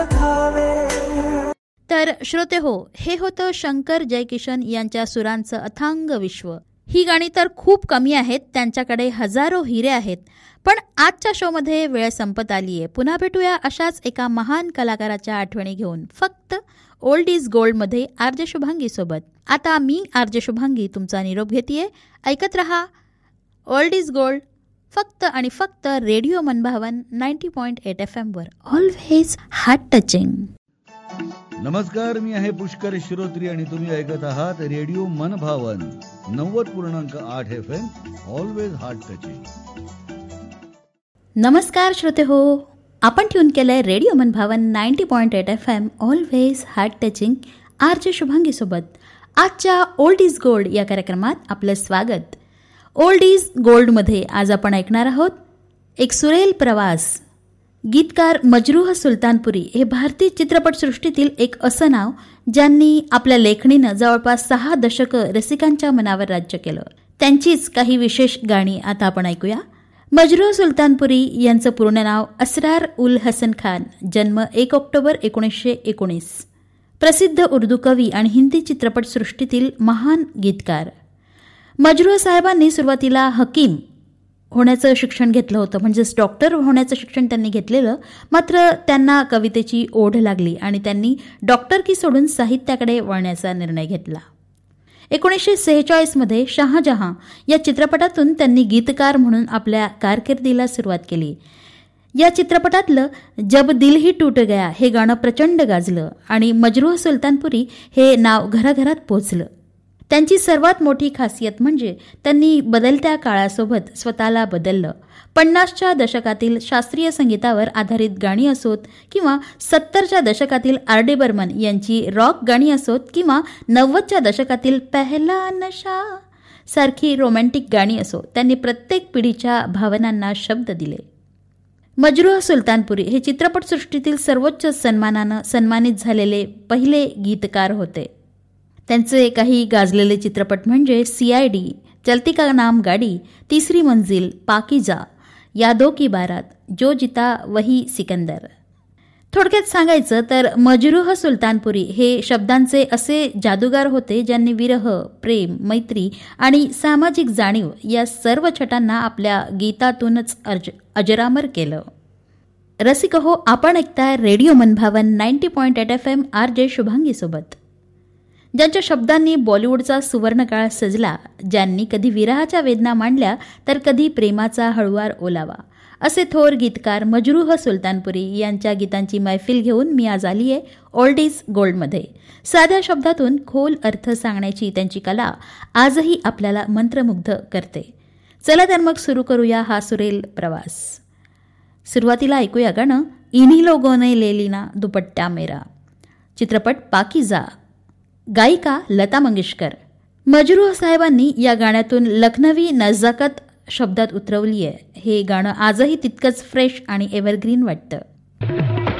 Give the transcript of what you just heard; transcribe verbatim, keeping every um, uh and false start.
तर श्रोते हो, हे होतं शंकर जयकिशन यांच्या सुरांचं अथांग विश्व. ही गाणी तर खूप कमी आहेत, त्यांच्याकडे हजारो हिरे आहेत. पण आजच्या शोमध्ये वेळ संपत आली आहे. पुन्हा भेटूया अशाच एका महान कलाकाराच्या आठवणी घेऊन, फक्त ओल्ड इज गोल्डमध्ये आरजे शुभांगी सोबत. आता मी आरजे शुभांगी तुमचा निरोप घेतेय. ऐकत रहा ओल्ड इज गोल्ड, फक्त आणि फक्त रेडिओ मनभावन ninety point eight F M वर. Always heart touching. नमस्कार, मी आहे पुष्कर श्रोत्री आणि तुम्ही ऐकत आहात रेडिओ मनभावन नव्वद पूर्णांक आठ F M. Always heart touching. नमस्कार श्रोते हो, आपण ट्यून केलंय रेडिओ मनभावन ninety point eight F M. Always heart touching RJ Shubhangi सोबत. आजच्या ओल्ड इज गोल्ड या कार्यक्रमात आपलं स्वागत. ओल्ड इज गोल्डमध्ये आज आपण ऐकणार आहोत एक सुरेल प्रवास. गीतकार मजरूह सुलतानपुरी हे भारतीय चित्रपटसृष्टीतील एक असं नाव ज्यांनी आपल्या लेखणीनं जवळपास सहा दशकं रसिकांच्या मनावर राज्य केलं. त्यांचीच काही विशेष गाणी आता आपण ऐकूया. मजरूह सुलतानपुरी यांचं पूर्ण नाव असरार उल हसन खान. जन्म एक ऑक्टोबर एकोणीसशे एकोणीस. प्रसिद्ध उर्दू कवी आणि हिंदी चित्रपटसृष्टीतील महान गीतकार. मजरूह साहेबांनी सुरुवातीला हकीम होण्याचं शिक्षण घेतलं होतं, म्हणजेच डॉक्टर होण्याचं शिक्षण त्यांनी घेतलेलं. मात्र त्यांना कवितेची ओढ लागली आणि त्यांनी डॉक्टरकी सोडून साहित्याकडे वळण्याचा निर्णय घेतला. एकोणीसशे सेहेचाळीसमध्ये शहाजहां या चित्रपटातून त्यांनी गीतकार म्हणून आपल्या कारकिर्दीला सुरुवात केली. या चित्रपटातलं जब दिल ही टूट गया हे गाणं प्रचंड गाजलं आणि मजरूह सुलतानपुरी हे नाव घराघरात पोचलं. त्यांची सर्वात मोठी खासियत म्हणजे त्यांनी बदलत्या काळासोबत स्वतःला बदललं. पन्नासच्या दशकातील शास्त्रीय संगीतावर आधारित गाणी असोत किंवा सत्तरच्या दशकातील आर डी बर्मन यांची रॉक गाणी असोत किंवा नव्वदच्या दशकातील पहला नशा सारखी रोमॅन्टिक गाणी असो, त्यांनी प्रत्येक पिढीच्या भावनांना शब्द दिले. मजरूह सुलतानपुरी हे चित्रपटसृष्टीतील सर्वोच्च सन्मानानं सन्मानित झालेले पहिले गीतकार होते. त्यांचे काही गाजलेले चित्रपट म्हणजे सी आय डी, चलती का नाम गाडी, तिसरी मंजिल, पाकीजा, यादो की बारात, जो जिता वही सिकंदर. थोडक्यात सांगायचं तर मजरूह सुलतानपुरी हे शब्दांचे असे जादूगार होते ज्यांनी विरह, प्रेम, मैत्री आणि सामाजिक जाणीव या सर्व छटांना आपल्या गीतातूनच अज अजरामर केलं. रसिक हो, आपण ऐकताय रेडिओ मनभावन ninety point eight F M RJ Shubhangi सोबत. ज्यांच्या शब्दांनी बॉलिवूडचा सुवर्णकाळ सजला, ज्यांनी कधी विरहाच्या वेदना मांडल्या तर कधी प्रेमाचा हळुवार ओलावा, असे थोर गीतकार मजरूह सुलतानपुरी यांच्या गीतांची मैफिल घेऊन मी आज आली आहे ओल्ड इज गोल्डमध्ये. साध्या शब्दातून खोल अर्थ सांगण्याची त्यांची कला आजही आपल्याला मंत्रमुग्ध करते. चला तर मग सुरू करूया हा सुरेल प्रवास. सुरुवातीला ऐकूया गाणं इन्ही लोगोने ले लीना दुपट्टा मेरा. चित्रपट पाकीजा. गायिका लता मंगेशकर. मजरूह साहेबांनी या गाण्यातून लखनवी नजाकत शब्दात उतरवली आहे. हे गाणं आजही तितकंच फ्रेश आणि एव्हरग्रीन वाटतं.